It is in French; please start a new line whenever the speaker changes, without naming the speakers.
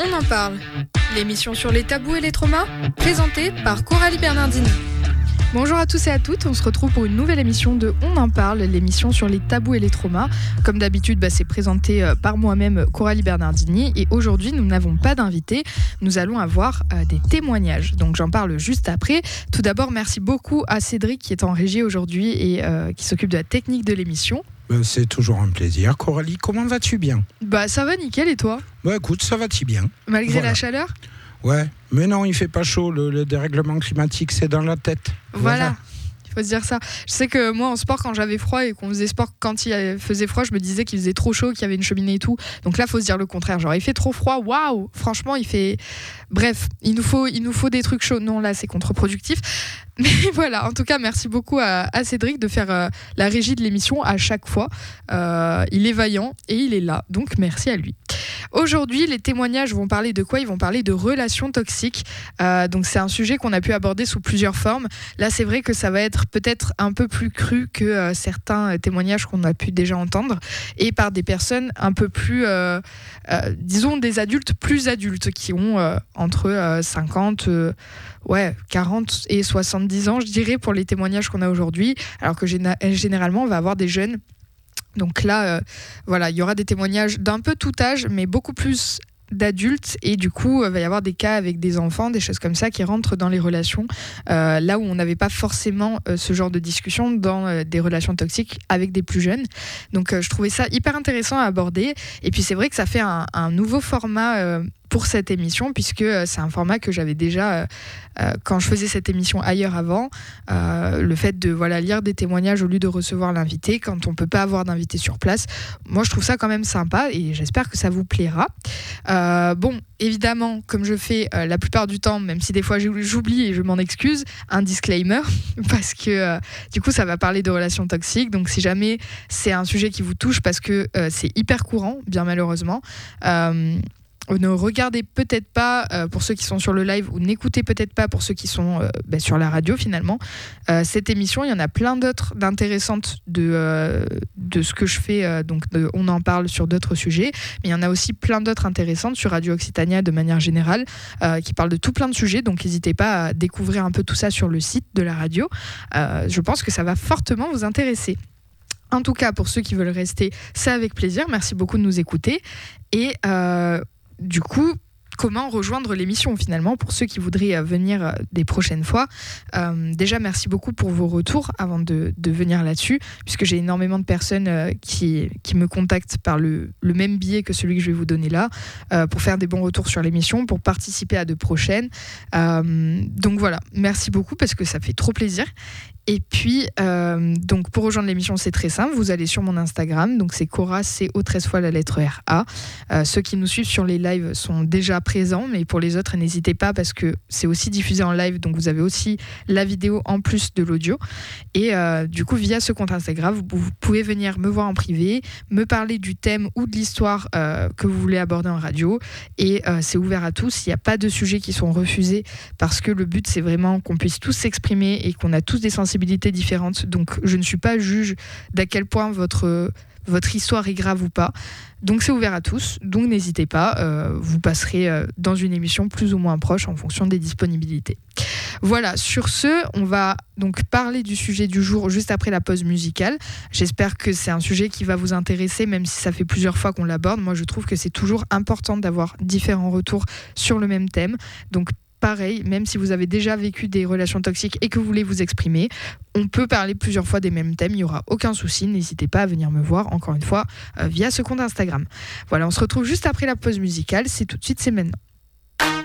On en parle. L'émission sur les tabous et les traumas, présentée par Coralie Bernardini. Bonjour à tous et à toutes, on se retrouve pour une nouvelle émission de On en parle, l'émission sur les tabous et les traumas. Comme d'habitude, c'est présenté par moi-même, Coralie Bernardini, et aujourd'hui nous n'avons pas d'invité, nous allons avoir des témoignages, donc j'en parle juste après. Tout d'abord, merci beaucoup à Cédric qui est en régie aujourd'hui et qui s'occupe de la technique de l'émission.
C'est toujours un plaisir. Coralie, comment vas-tu bien ?
Ça va nickel, et toi ?
Écoute, ça va-t-il bien.
Malgré la chaleur ?
Ouais, mais non, il fait pas chaud, le dérèglement climatique, c'est dans la tête.
Voilà. Il faut se dire ça. Je sais que moi en sport, quand j'avais froid et qu'on faisait sport quand il faisait froid, je me disais qu'il faisait trop chaud, qu'il y avait une cheminée et tout. Donc là, il faut se dire le contraire. Genre, il fait trop froid, waouh. Franchement, il fait... Bref, il nous faut des trucs chauds. Non, là, c'est contre-productif. Mais voilà, en tout cas, merci beaucoup à Cédric de faire la régie de l'émission à chaque fois. Il est vaillant et il est là. Donc, merci à lui. Aujourd'hui, les témoignages vont parler de quoi ? Ils vont parler de relations toxiques. Donc, c'est un sujet qu'on a pu aborder sous plusieurs formes. Là, c'est vrai que ça va être peut-être un peu plus cru que certains témoignages qu'on a pu déjà entendre et par des personnes un peu plus, disons, des adultes plus adultes qui ont entre 50, 40 et 70 ans, je dirais, pour les témoignages qu'on a aujourd'hui, alors que généralement, on va avoir des jeunes. Donc là, il y aura des témoignages d'un peu tout âge, mais beaucoup plus d'adultes, et du coup, il va y avoir des cas avec des enfants, des choses comme ça qui rentrent dans les relations, là où on n'avait pas forcément ce genre de discussion dans des relations toxiques avec des plus jeunes. Donc je trouvais ça hyper intéressant à aborder, et puis c'est vrai que ça fait un nouveau format pour cette émission, puisque c'est un format que j'avais déjà quand je faisais cette émission ailleurs avant, le fait de lire des témoignages au lieu de recevoir l'invité quand on peut pas avoir d'invité sur place. Moi, je trouve ça quand même sympa et j'espère que ça vous plaira. Évidemment, comme je fais la plupart du temps, même si des fois j'oublie et je m'en excuse, un disclaimer, parce que du coup, ça va parler de relations toxiques. Donc, si jamais c'est un sujet qui vous touche, parce que c'est hyper courant, bien malheureusement, ne regardez peut-être pas pour ceux qui sont sur le live, ou n'écoutez peut-être pas pour ceux qui sont sur la radio finalement. Cette émission, il y en a plein d'autres d'intéressantes de ce que je fais, on en parle sur d'autres sujets, mais il y en a aussi plein d'autres intéressantes sur Radio Occitania de manière générale, qui parlent de tout plein de sujets, donc n'hésitez pas à découvrir un peu tout ça sur le site de la radio. Je pense que ça va fortement vous intéresser. En tout cas, pour ceux qui veulent rester, c'est avec plaisir. Merci beaucoup de nous écouter. Et du coup, comment rejoindre l'émission finalement pour ceux qui voudraient venir des prochaines fois. Déjà, merci beaucoup pour vos retours avant de venir là-dessus, puisque j'ai énormément de personnes qui me contactent par le même biais que celui que je vais vous donner là, pour faire des bons retours sur l'émission, pour participer à de prochaines. Donc voilà, merci beaucoup parce que ça fait trop plaisir. Et puis, donc pour rejoindre l'émission, c'est très simple. Vous allez sur mon Instagram, donc c'est Cora, C-O-13 fois la lettre R-A. Ceux qui nous suivent sur les lives sont déjà présents, mais pour les autres, n'hésitez pas parce que c'est aussi diffusé en live, donc vous avez aussi la vidéo en plus de l'audio. Et du coup, via ce compte Instagram, vous pouvez venir me voir en privé, me parler du thème ou de l'histoire que vous voulez aborder en radio. Et c'est ouvert à tous. Il n'y a pas de sujets qui sont refusés parce que le but, c'est vraiment qu'on puisse tous s'exprimer et qu'on a tous des sensibilités différentes. Donc je ne suis pas juge d'à quel point votre histoire est grave ou pas. Donc c'est ouvert à tous, donc n'hésitez pas, vous passerez dans une émission plus ou moins proche en fonction des disponibilités. Voilà, sur ce, on va donc parler du sujet du jour juste après la pause musicale. J'espère que c'est un sujet qui va vous intéresser, même si ça fait plusieurs fois qu'on l'aborde. Moi, je trouve que c'est toujours important d'avoir différents retours sur le même thème. Donc pareil, même si vous avez déjà vécu des relations toxiques et que vous voulez vous exprimer, on peut parler plusieurs fois des mêmes thèmes, il n'y aura aucun souci, n'hésitez pas à venir me voir, encore une fois, via ce compte Instagram. Voilà, on se retrouve juste après la pause musicale, c'est tout de suite, c'est maintenant.